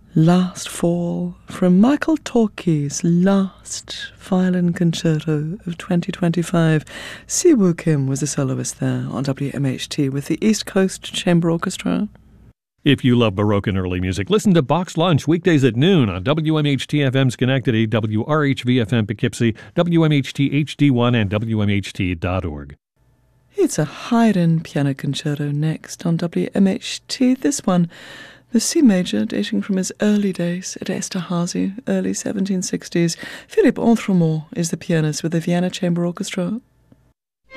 Last Fall from Michael Torke's last violin concerto of 2025. Siwoo Kim was a soloist there on WMHT with the East Coast Chamber Orchestra. If you love Baroque and early music, listen to Box Lunch weekdays at noon on WMHT-FM Schenectady, WRHV-FM Poughkeepsie, WMHT HD1, and WMHT.org. It's a Haydn piano concerto next on WMHT. This one, the C major, dating from his early days at Esterházy, early 1760s. Philippe Entremont is the pianist with the Vienna Chamber Orchestra.